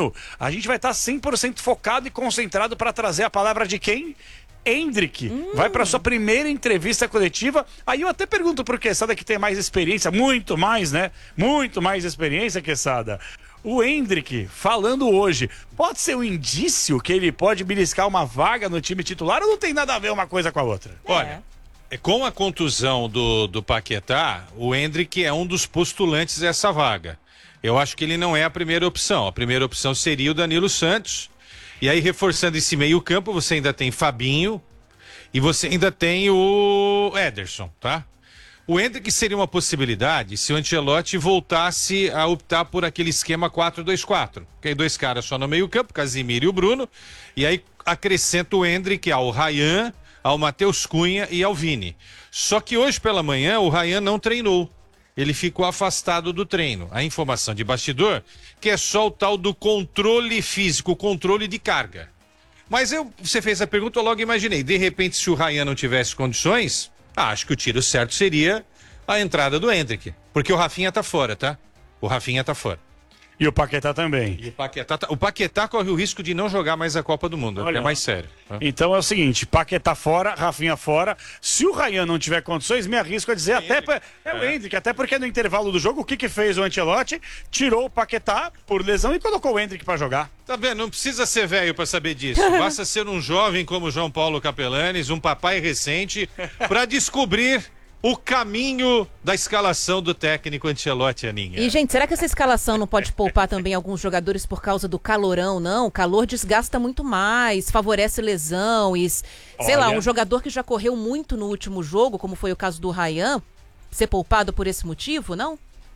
A gente vai estar 100% focado e concentrado para trazer a palavra de quem? Endrick. Vai para sua primeira entrevista coletiva. Aí eu até pergunto pro Quesada, que tem mais experiência, muito mais, né? Muito mais experiência, Quesada. O Endrick, falando hoje, pode ser um indício que ele pode beliscar uma vaga no time titular ou não tem nada a ver uma coisa com a outra? Olha, com a contusão do Paquetá, o Endrick é um dos postulantes dessa vaga. Eu acho que ele não é a primeira opção. A primeira opção seria o Danilo Santos. E aí, reforçando esse meio-campo, você ainda tem Fabinho e você ainda tem o Ederson, tá? O Endrick seria uma possibilidade se o Ancelotti voltasse a optar por aquele esquema 4-2-4. Que aí 2 caras só no meio-campo, Casimiro e o Bruno. E aí acrescenta o Endrick ao Ryan, ao Matheus Cunha e ao Vini. Só que hoje pela manhã o Ryan não treinou. Ele ficou afastado do treino. A informação de bastidor que é só o tal do controle físico, controle de carga. Mas você fez a pergunta, eu logo imaginei. De repente, se o Ryan não tivesse condições, acho que o tiro certo seria a entrada do Endrick. Porque o Rafinha tá fora, tá? O Rafinha tá fora. E o Paquetá também. E o Paquetá corre o risco de não jogar mais a Copa do Mundo. Olha, é mais sério. Então é o seguinte, Paquetá fora, Rafinha fora. Se o Ryan não tiver condições, me arrisco a dizer o Endrick, até porque no intervalo do jogo, o que fez o Ancelotti? Tirou o Paquetá por lesão e colocou o Endrick pra jogar. Tá vendo? Não precisa ser velho pra saber disso. Basta ser um jovem como o João Paulo Capelanes, um papai recente, pra descobrir o caminho da escalação do técnico Ancelotti, Aninha. E, gente, será que essa escalação não pode poupar também alguns jogadores por causa do calorão, não? O calor desgasta muito mais, favorece lesão e, sei lá, um jogador que já correu muito no último jogo, como foi o caso do Ryan, ser poupado por esse motivo, não?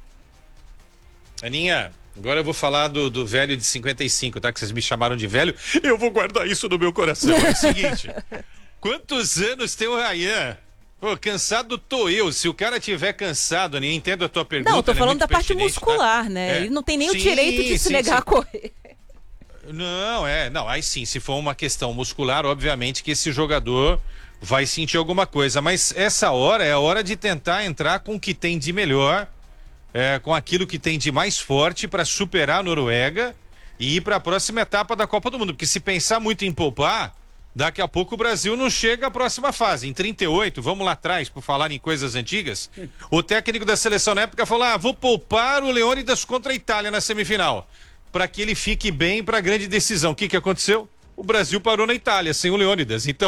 Aninha, agora eu vou falar do velho de 55, tá? Que vocês me chamaram de velho. Eu vou guardar isso no meu coração. É o seguinte, quantos anos tem o Ryan? Pô, cansado tô eu. Se o cara tiver cansado, nem entendo a tua pergunta. Não, eu tô falando da parte muscular, né? Ele não tem nem o direito de se negar a correr. Não, aí sim, se for uma questão muscular, obviamente que esse jogador vai sentir alguma coisa, mas essa hora é a hora de tentar entrar com o que tem de melhor, com aquilo que tem de mais forte para superar a Noruega e ir para a próxima etapa da Copa do Mundo, porque se pensar muito em poupar, daqui a pouco o Brasil não chega à próxima fase. Em 38, vamos lá atrás, por falar em coisas antigas, o técnico da seleção na época falou, vou poupar o Leônidas contra a Itália na semifinal, para que ele fique bem para a grande decisão. O que aconteceu? O Brasil parou na Itália, sem o Leônidas. Então,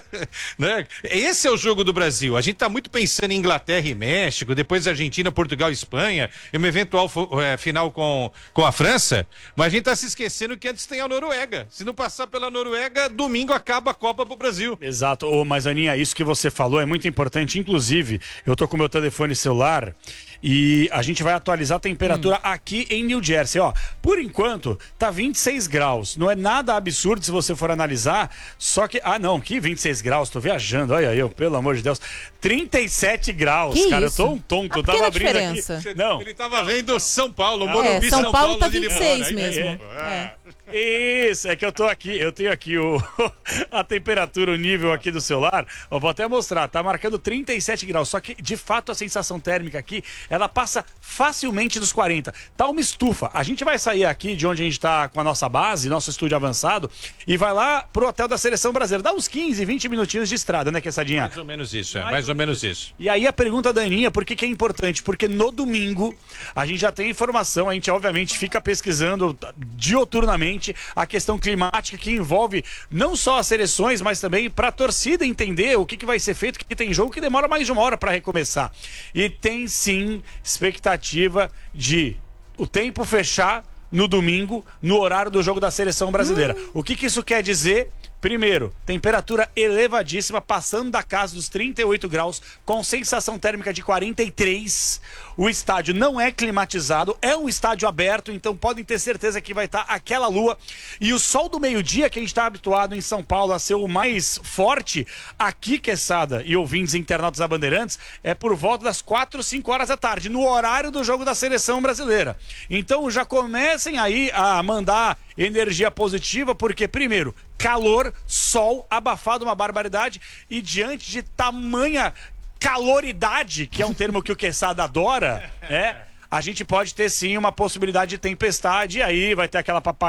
né? Esse é o jogo do Brasil. A gente tá muito pensando em Inglaterra e México, depois Argentina, Portugal e Espanha, e uma eventual final com a França, mas a gente tá se esquecendo que antes tem a Noruega. Se não passar pela Noruega, domingo acaba a Copa pro Brasil. Exato. Mas, Aninha, isso que você falou é muito importante. Inclusive, eu tô com meu telefone celular e a gente vai atualizar a temperatura aqui em New Jersey. Ó, por enquanto, tá 26 graus. Não é nada absurdo se você for analisar, só que... que 26 graus, tô viajando, olha eu, pelo amor de Deus. 37 graus, que cara, isso? eu tô um tonto, eu tava abrindo diferença? aqui. Não. Ele tava vendo São Paulo, Morumbi, São Paulo tá de 26 Limona, mesmo. Isso, é que eu tô aqui, eu tenho aqui a temperatura, o nível aqui do celular, eu vou até mostrar, tá marcando 37 graus, só que de fato a sensação térmica aqui, ela passa facilmente dos 40, tá uma estufa. A gente vai sair aqui de onde a gente tá com a nossa base, nosso estúdio avançado, e vai lá pro hotel da Seleção Brasileira, dá uns 15, 20 minutinhos de estrada, né, Quessadinha? Mais ou menos isso, mais ou menos isso. E aí a pergunta da Aninha, por que é importante? Porque no domingo a gente já tem informação, a gente obviamente fica pesquisando dioturnamente a questão climática que envolve não só as seleções, mas também para a torcida entender o que vai ser feito, que tem jogo que demora mais de uma hora para recomeçar. E tem sim expectativa de o tempo fechar no domingo, no horário do jogo da Seleção Brasileira. O que isso quer dizer? Primeiro, temperatura elevadíssima, passando da casa dos 38 graus, com sensação térmica de 43. O estádio não é climatizado, é um estádio aberto, então podem ter certeza que vai estar aquela lua. E o sol do meio-dia, que a gente está habituado em São Paulo a ser o mais forte, aqui, Quesada e ouvintes internautas da Bandeirantes, é por volta das 4, 5 horas da tarde, no horário do jogo da Seleção Brasileira. Então já comecem aí a mandar energia positiva, porque primeiro, calor, sol, abafado, uma barbaridade, e diante de tamanha caloridade, que é um termo que o Quesada adora, a gente pode ter sim uma possibilidade de tempestade, e aí vai ter aquela